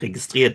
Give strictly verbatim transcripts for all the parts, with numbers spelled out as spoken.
registriert.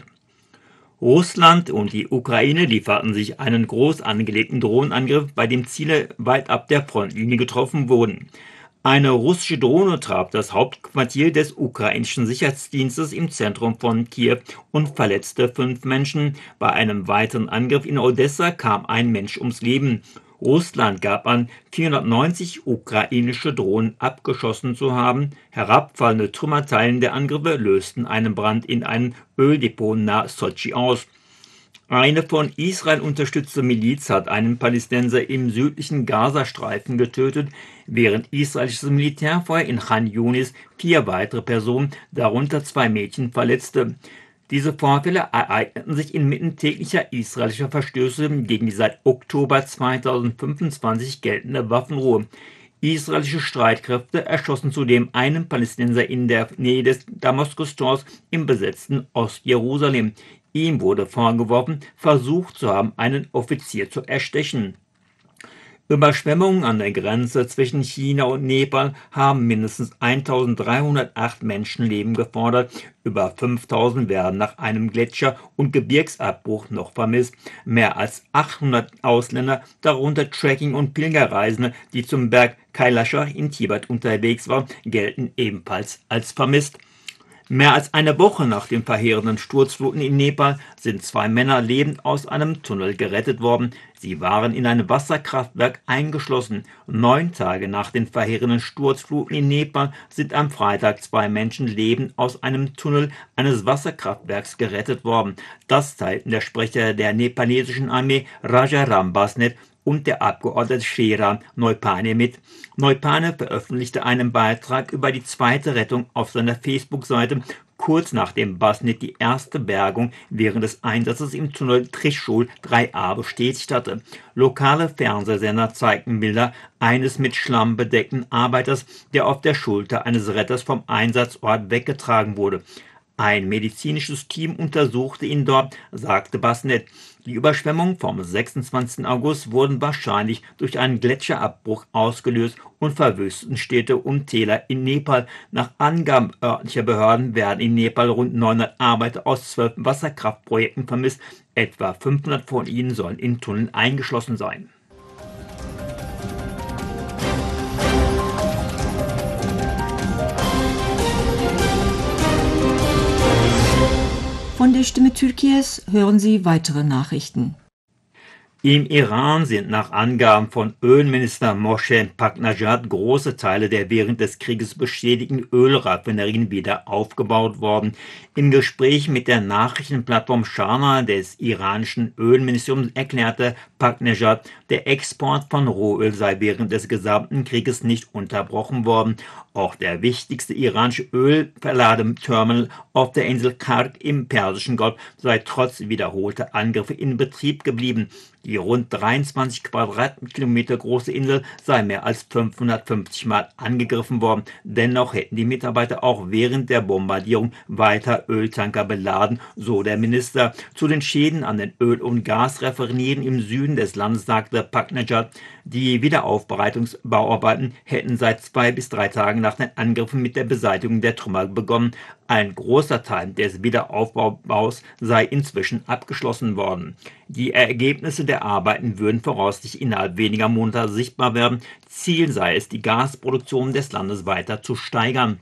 Russland und die Ukraine lieferten sich einen groß angelegten Drohnenangriff, bei dem Ziele weit ab der Frontlinie getroffen wurden. Eine russische Drohne traf das Hauptquartier des ukrainischen Sicherheitsdienstes im Zentrum von Kiew und verletzte fünf Menschen. Bei einem weiteren Angriff in Odessa kam ein Mensch ums Leben. Russland gab an, vierhundertneunzig ukrainische Drohnen abgeschossen zu haben. Herabfallende Trümmerteilen der Angriffe lösten einen Brand in einem Öldepot nahe Sotschi aus. Eine von Israel unterstützte Miliz hat einen Palästinenser im südlichen Gazastreifen getötet, während israelisches Militärfeuer in Khan Yunis vier weitere Personen, darunter zwei Mädchen, verletzte. Diese Vorfälle ereigneten sich inmitten täglicher israelischer Verstöße gegen die seit Oktober zweitausendfünfundzwanzig geltende Waffenruhe. Israelische Streitkräfte erschossen zudem einen Palästinenser in der Nähe des Damaskus-Tors im besetzten Ostjerusalem. Ihm wurde vorgeworfen, versucht zu haben, einen Offizier zu erstechen. Überschwemmungen an der Grenze zwischen China und Nepal haben mindestens eintausenddreihundertacht Menschenleben gefordert. Über fünftausend werden nach einem Gletscher- und Gebirgsabbruch noch vermisst. Mehr als achthundert Ausländer, darunter Trekking- und Pilgerreisende, die zum Berg Kailasha in Tibet unterwegs waren, gelten ebenfalls als vermisst. Mehr als eine Woche nach den verheerenden Sturzfluten in Nepal sind zwei Männer lebend aus einem Tunnel gerettet worden. Sie waren in ein Wasserkraftwerk eingeschlossen. Neun Tage nach den verheerenden Sturzfluten in Nepal sind am Freitag zwei Menschen lebend aus einem Tunnel eines Wasserkraftwerks gerettet worden. Das teilten der Sprecher der nepalesischen Armee Raja Rambasnet und der Abgeordnete Sheran Neupane mit. Neupane veröffentlichte einen Beitrag über die zweite Rettung auf seiner Facebook-Seite, kurz nachdem Basnet die erste Bergung während des Einsatzes im Tunnel Trishul drei a bestätigt hatte. Lokale Fernsehsender zeigten Bilder eines mit Schlamm bedeckten Arbeiters, der auf der Schulter eines Retters vom Einsatzort weggetragen wurde. Ein medizinisches Team untersuchte ihn dort, sagte Basnet. Die Überschwemmungen vom sechsundzwanzigsten August wurden wahrscheinlich durch einen Gletscherabbruch ausgelöst und verwüsteten Städte und Täler in Nepal. Nach Angaben örtlicher Behörden werden in Nepal rund neunhundert Arbeiter aus zwölf Wasserkraftprojekten vermisst. Etwa fünfhundert von ihnen sollen in Tunneln eingeschlossen sein. Von der Stimme Türkiye's hören Sie weitere Nachrichten. Im Iran sind nach Angaben von Ölminister Moshe Paknajad große Teile der während des Krieges beschädigten Ölraffinerien wieder aufgebaut worden. Im Gespräch mit der Nachrichtenplattform Sharna des iranischen Ölministeriums erklärte Paknajad, der Export von Rohöl sei während des gesamten Krieges nicht unterbrochen worden. Auch der wichtigste iranische Ölverladeterminal auf der Insel Karg im Persischen Golf sei trotz wiederholter Angriffe in Betrieb geblieben. Die rund dreiundzwanzig Quadratkilometer große Insel sei mehr als fünfhundertfünfzig Mal angegriffen worden. Dennoch hätten die Mitarbeiter auch während der Bombardierung weiter Öltanker beladen, so der Minister. Zu den Schäden an den Öl- und Gasraffinerien im Süden des Landes sagte Paknajad, die Wiederaufbereitungsbauarbeiten hätten seit zwei bis drei Tagen nach den Angriffen mit der Beseitigung der Trümmer begonnen. Ein großer Teil des Wiederaufbaus sei inzwischen abgeschlossen worden. Die Ergebnisse der Arbeiten würden voraussichtlich innerhalb weniger Monate sichtbar werden. Ziel sei es, die Gasproduktion des Landes weiter zu steigern.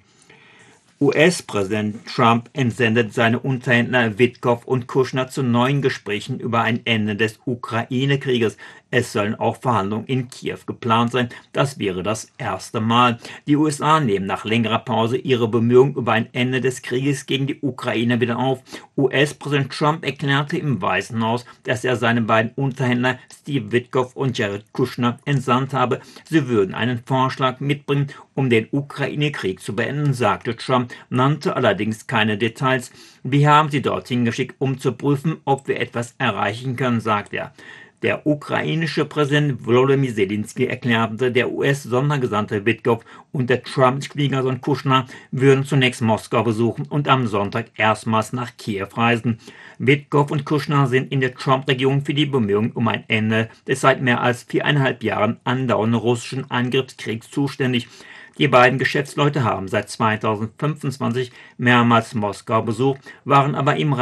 U S-Präsident Trump entsendet seine Unterhändler Witkow und Kushner zu neuen Gesprächen über ein Ende des Ukraine-Krieges. Es sollen auch Verhandlungen in Kiew geplant sein. Das wäre das erste Mal. Die U S A nehmen nach längerer Pause ihre Bemühungen über ein Ende des Krieges gegen die Ukraine wieder auf. U S-Präsident Trump erklärte im Weißen Haus, dass er seine beiden Unterhändler Steve Witkow und Jared Kushner entsandt habe. Sie würden einen Vorschlag mitbringen, um den Ukraine-Krieg zu beenden, sagte Trump, nannte allerdings keine Details. Wir haben sie dorthin geschickt, um zu prüfen, ob wir etwas erreichen können, sagte er. Der ukrainische Präsident Volodymyr Zelensky erklärte, der U S-Sondergesandte Witkow und der Trump-Schwiegersohn Kushner würden zunächst Moskau besuchen und am Sonntag erstmals nach Kiew reisen. Witkow und Kushner sind in der Trump-Regierung für die Bemühungen um ein Ende des seit mehr als viereinhalb Jahren andauernden russischen Angriffskriegs zuständig. Die beiden Geschäftsleute haben seit zweitausendfünfundzwanzig mehrmals Moskau besucht, waren aber im